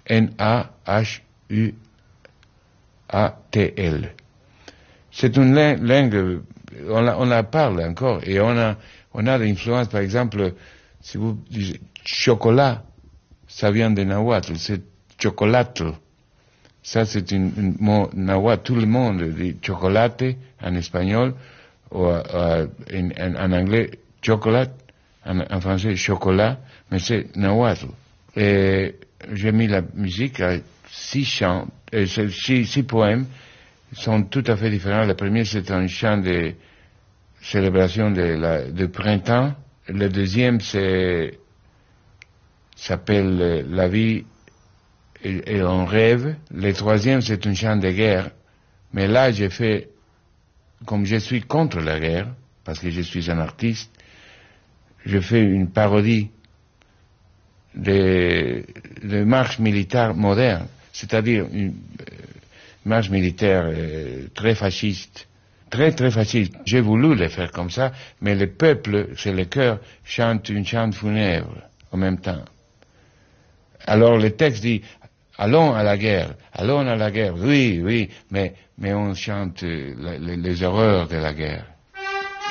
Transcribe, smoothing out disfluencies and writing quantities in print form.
N-A-H-U-A-T-L. C'est une langue, on la parle encore, et on a l'influence, par exemple, si vous dites chocolat, ça vient de nahuatl, c'est chocolatl. Ça, c'est un mot nahuatl. Tout le monde dit chocolate en espagnol, ou en anglais chocolate, en français chocolat, mais c'est nahuatl. Et j'ai mis la musique à 6 chants, 6 poèmes, sont tout à fait différents. Le premier, c'est un chant de célébration de printemps. Le deuxième, s'appelle La vie et un rêve. Le troisième, c'est un chant de guerre. Mais là, j'ai fait, comme je suis contre la guerre, parce que je suis un artiste, je fais une parodie de marche militaire moderne, c'est-à-dire une marche militaire très fasciste, très fasciste. J'ai voulu le faire comme ça, mais le peuple, c'est le cœur, chante une chante funèbre en même temps. Alors le texte dit allons à la guerre, oui, mais on chante les horreurs de la guerre.